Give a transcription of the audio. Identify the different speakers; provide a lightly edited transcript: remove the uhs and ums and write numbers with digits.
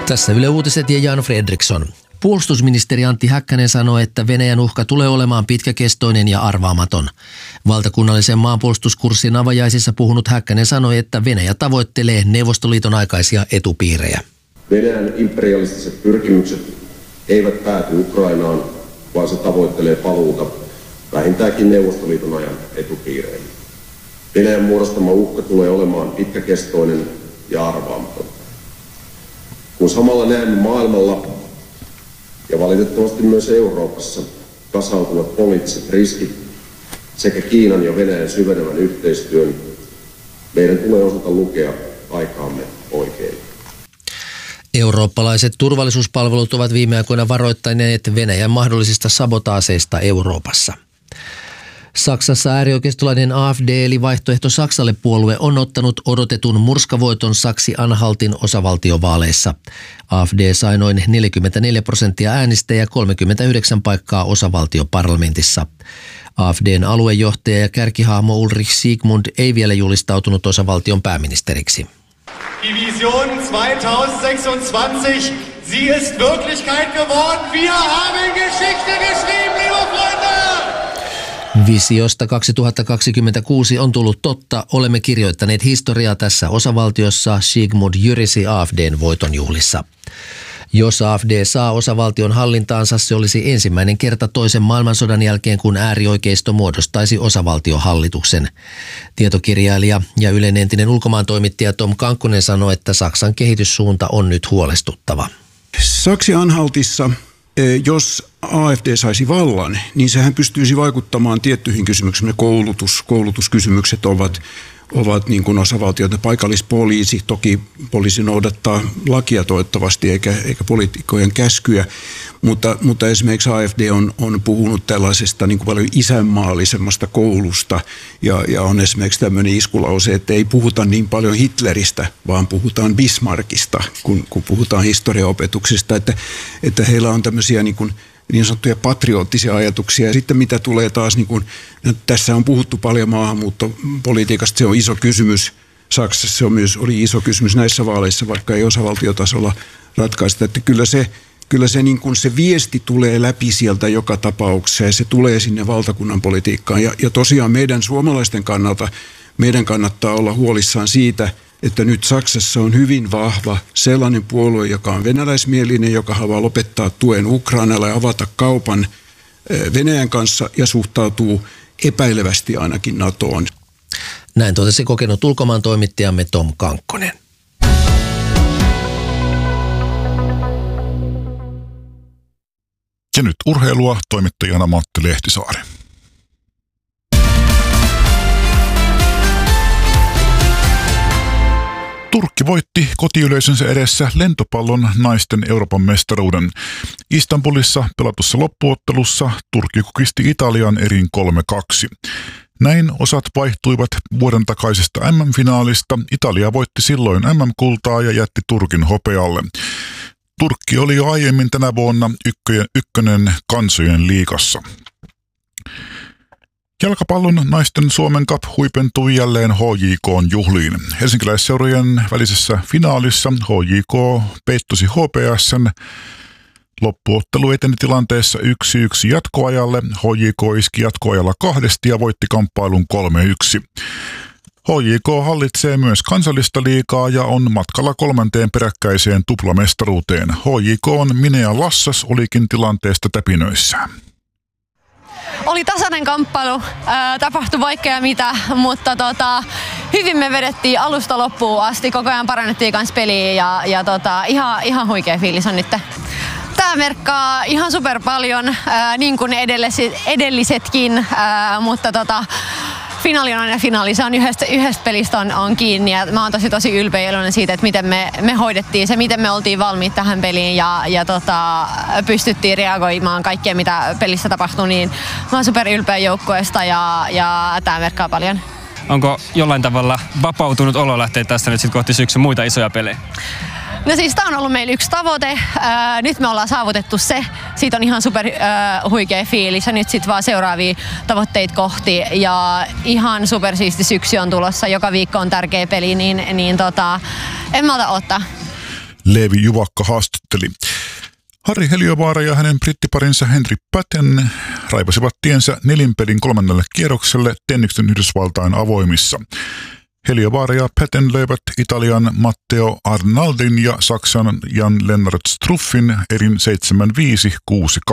Speaker 1: Tässä Yle Uutiset ja Jan Fredriksson. Puolustusministeri Antti Häkkänen sanoi, että Venäjän uhka tulee olemaan pitkäkestoinen ja arvaamaton. Valtakunnallisen maanpuolustuskurssin avajaisissa puhunut Häkkänen sanoi, että Venäjä tavoittelee Neuvostoliiton aikaisia etupiirejä.
Speaker 2: Venäjän imperialistiset pyrkimykset eivät pääty Ukrainaan, vaan se tavoittelee paluuta vähintäänkin Neuvostoliiton ajan etupiireihin. Venäjän muodostama uhka tulee olemaan pitkäkestoinen ja arvaamaton. Kun samalla näemme maailmalla ja valitettavasti myös Euroopassa kasautuvat poliittiset riskit sekä Kiinan ja Venäjän syvenevän yhteistyön, meidän tulee osata lukea aikaamme oikein.
Speaker 1: Eurooppalaiset turvallisuuspalvelut ovat viime aikoina varoittaneet Venäjän mahdollisista sabotaaseista Euroopassa. Saksassa äärioikeistolainen AfD eli Vaihtoehto Saksalle -puolue on ottanut odotetun murskavoiton Saksi-Anhaltin osavaltiovaaleissa. AfD sai noin 44% äänistä ja 39 paikkaa osavaltioparlamentissa. AfDn aluejohtaja ja kärkihahmo Ulrich Siegmund ei vielä julistautunut osavaltion pääministeriksi.
Speaker 3: Die Vision 2026, sie ist Wirklichkeit geworden. Wir haben Geschichte geschrieben, liebe Freunde!
Speaker 1: Visiosta 2026 on tullut totta. Olemme kirjoittaneet historiaa tässä osavaltiossa, Siegmund jyrisi AfDn voitonjuhlissa. Jos AfD saa osavaltion hallintaansa, se olisi ensimmäinen kerta toisen maailmansodan jälkeen, kun äärioikeisto muodostaisi osavaltiohallituksen. Tietokirjailija ja Ylen entinen ulkomaantoimittaja Tom Kankkonen sanoi, että Saksan kehityssuunta on nyt huolestuttava.
Speaker 4: Saksi-Anhaltissa, jos AfD saisi vallan, niin sehän pystyisi vaikuttamaan tiettyihin kysymyksiin. Koulutuskysymykset ovat niin kuin osavaltioita. Paikallispoliisi, toki poliisi noudattaa lakia toivottavasti eikä poliitikkojen käskyjä, mutta esimerkiksi AfD on puhunut tällaisesta niin kuin paljon isänmaallisemmasta koulusta ja on esimerkiksi tämmöinen iskulause, että ei puhuta niin paljon Hitleristä, vaan puhutaan Bismarckista, kun puhutaan historiaopetuksesta, että heillä on tämmöisiä niin sanottuja patriottisia ajatuksia. Ja sitten mitä tulee taas, tässä on puhuttu paljon maahanmuuttopolitiikasta, se on iso kysymys. Saksassa se oli iso kysymys näissä vaaleissa, vaikka ei osavaltiotasolla ratkaista. Että kyllä se viesti tulee läpi sieltä joka tapauksessa ja se tulee sinne valtakunnan politiikkaan. Ja tosiaan meidän suomalaisten kannalta, meidän kannattaa olla huolissaan siitä, että nyt Saksassa on hyvin vahva sellainen puolue, joka on venäläismielinen, joka haluaa lopettaa tuen Ukrainalle ja avata kaupan Venäjän kanssa ja suhtautuu epäilevästi ainakin NATOon.
Speaker 1: Näin totesi kokenut ulkomaantoimittajamme Tom Kankkonen.
Speaker 5: Ja nyt urheilua, toimittajana Matti Lehtisaari. Turkki voitti kotiyleisönsä edessä lentopallon naisten Euroopan mestaruuden. Istanbulissa pelatussa loppuottelussa Turkki kukisti Italian erin 3-2. Näin osat vaihtuivat vuoden takaisesta MM-finaalista. Italia voitti silloin MM-kultaa ja jätti Turkin hopealle. Turkki oli jo aiemmin tänä vuonna ykkönen kansojen liigassa. Jalkapallon naisten Suomen Cup huipentui jälleen HJK:n juhliin. Helsinkiläisseurojen välisessä finaalissa HJK peittosi HPS:n. Loppuottelu eteni tilanteessa 1-1 jatkoajalle. HJK iski jatkoajalla 2 ja voitti kamppailun 3-1. HJK hallitsee myös kansallista liigaa ja on matkalla 3. peräkkäiseen tuplamestaruuteen. HJK:n Minea Lassas olikin tilanteesta täpinöissään.
Speaker 6: Oli tasainen kamppailu, tapahtui vaikea mitä, mutta hyvin me vedettiin alusta loppuun asti, koko ajan parannettiin kans peliä ja ihan huikea fiilis on nyt. Tää merkkaa ihan super paljon, niin kuin edellisetkin, mutta finaali on aina finaali. Se on yhdestä pelistä on kiinni ja mä oon tosi ylpeä ja iloinen siitä, että miten me hoidettiin se, miten me oltiin valmiit tähän peliin ja pystyttiin reagoimaan kaikkeen, mitä pelissä tapahtui, niin mä oon super ylpeä joukkueesta ja tää merkkaa paljon.
Speaker 7: Onko jollain tavalla vapautunut olo lähteä tästä nyt sit kohti syksyn muita isoja pelejä?
Speaker 6: No siis tää on ollut meillä yksi tavoite. Nyt me ollaan saavutettu se. Siitä on ihan super huikea fiilis ja nyt sitten vaan seuraavia tavoitteita kohti. Ja ihan super siisti syksy on tulossa. Joka viikko on tärkeä peli, niin en malta odottaa.
Speaker 5: Leevi Juvakka haastatteli. Harri Heliövaara ja hänen brittiparinsa Henry Patten raivasivat tiensä nelinpelin 3. kierrokselle tenniksen Yhdysvaltain avoimissa. Heliövaara ja Patten löivät Italian Matteo Arnaldin ja Saksan Jan-Lennart Struffin erin 7-5, 6-2.